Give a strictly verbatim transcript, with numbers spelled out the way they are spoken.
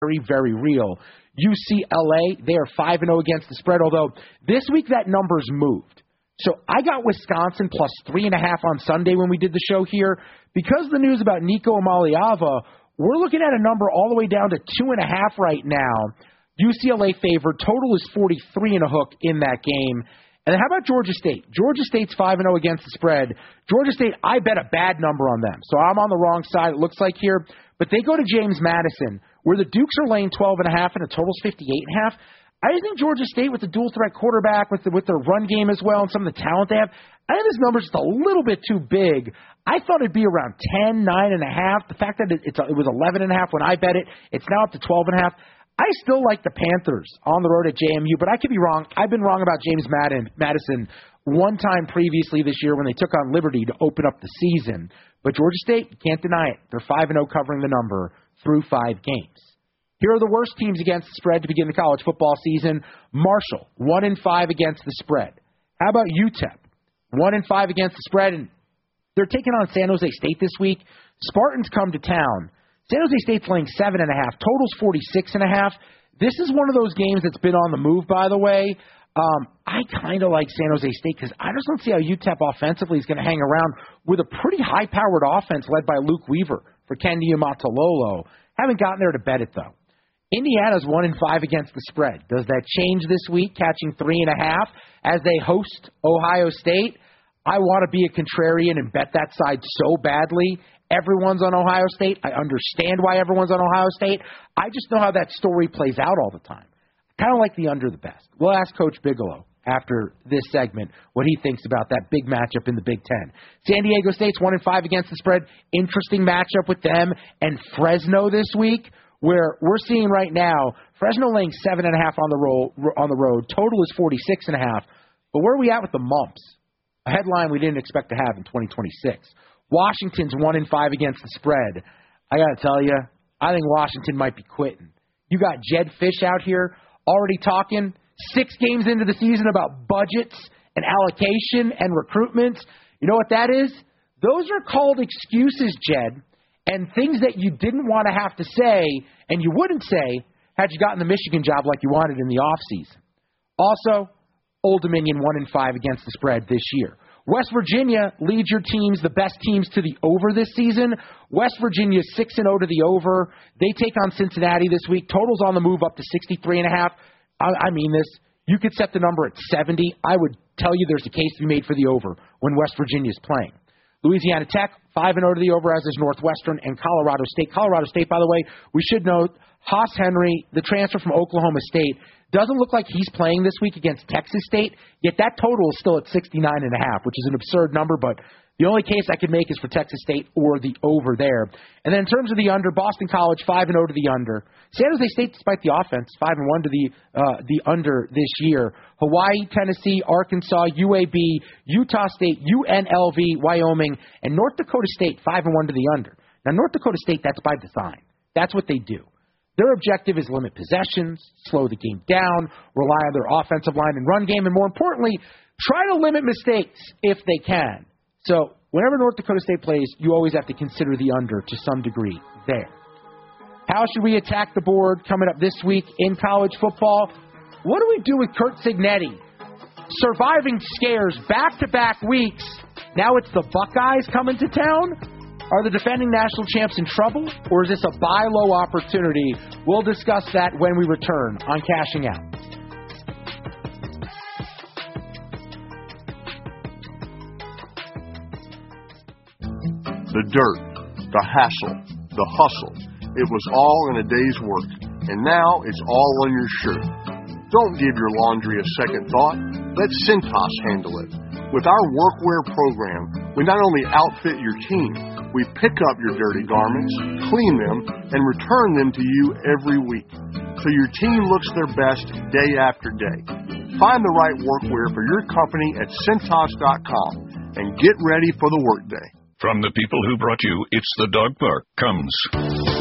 very, very real. U C L A, they are five and oh against the spread, although this week that number's moved. So I got Wisconsin plus three and a half on Sunday when we did the show here. Because of the news about Nico Amaliava, we're looking at a number all the way down to two and a half right now. U C L A favored. Total is forty-three and a hook in that game. And then how about Georgia State? Georgia State's five and oh against the spread. Georgia State, I bet a bad number on them. So I'm on the wrong side, it looks like here. But they go to James Madison, where the Dukes are laying twelve and a half and the total's fifty-eight and a half. I just think Georgia State with the dual threat quarterback, with the, with their run game as well, and some of the talent they have, I think this number's just a little bit too big. I thought it'd be around ten, nine and a half. The fact that it, it's, it was eleven and a half when I bet it, it's now up to twelve and a half. I still like the Panthers on the road at J M U, but I could be wrong. I've been wrong about James Madden, Madison one time previously this year when they took on Liberty to open up the season. But Georgia State, you can't deny it. They're five and oh covering the number through five games. Here are the worst teams against the spread to begin the college football season. Marshall, one and five against the spread. How about U T E P? one and five against the spread, and they're taking on San Jose State this week. Spartans come to town. San Jose State's laying seven and a half. Total's forty-six and a half. This is one of those games that's been on the move, by the way. Um, I kind of like San Jose State because I just don't see how U T E P offensively is going to hang around with a pretty high-powered offense led by Luke Weaver for Kendi Umatalolo. Haven't gotten there to bet it, though. Indiana's one and five against the spread. Does that change this week, catching three and a half as they host Ohio State? I want to be a contrarian and bet that side so badly. Everyone's on Ohio State. I understand why everyone's on Ohio State. I just know how that story plays out all the time. I kind of like the under the best. We'll ask Coach Bigelow after this segment what he thinks about that big matchup in the Big Ten. San Diego State's one and five against the spread. Interesting matchup with them and Fresno this week, where we're seeing right now Fresno laying seven and a half on the road. On the road, total is forty-six and a half. But where are we at with the Mumps? A headline we didn't expect to have in twenty twenty-six. Washington's one and five against the spread. I got to tell you, I think Washington might be quitting. You got Jed Fish out here already talking six games into the season about budgets and allocation and recruitments. You know what that is? Those are called excuses, Jed, and things that you didn't want to have to say and you wouldn't say had you gotten the Michigan job like you wanted in the offseason. Also, Old Dominion one and five against the spread this year. West Virginia leads your teams, the best teams, to the over this season. West Virginia six and oh to the over. They take on Cincinnati this week. Total's on the move up to sixty-three and a half. I, I mean this. You could set the number at seventy. I would tell you there's a case to be made for the over when West Virginia's playing. Louisiana Tech, five and oh to the over, as is Northwestern and Colorado State. Colorado State, by the way, we should note, Haas Henry, the transfer from Oklahoma State, doesn't look like he's playing this week against Texas State, yet that total is still at sixty-nine and a half, which is an absurd number, but the only case I could make is for Texas State or the over there. And then in terms of the under, Boston College, five and oh to the under. San Jose State, despite the offense, five and one to the uh, the under this year. Hawaii, Tennessee, Arkansas, U A B, Utah State, U N L V, Wyoming, and North Dakota State, five and one to the under. Now, North Dakota State, that's by design. That's what they do. Their objective is limit possessions, slow the game down, rely on their offensive line and run game, and more importantly, try to limit mistakes if they can. So whenever North Dakota State plays, you always have to consider the under to some degree there. How should we attack the board coming up this week in college football? What do we do with Curt Cignetti? Surviving scares back-to-back weeks. Now it's the Buckeyes coming to town? Are the defending national champs in trouble, or is this a buy low opportunity? We'll discuss that when we return on Cashing Out. The dirt, the hassle, the hustle. It was all in a day's work, and now it's all on your shirt. Don't give your laundry a second thought. Let Cintas handle it. With our workwear program, we not only outfit your team, we pick up your dirty garments, clean them, and return them to you every week, so your team looks their best day after day. Find the right workwear for your company at Cintas dot com and get ready for the workday. From the people who brought you It's the Dog Park comes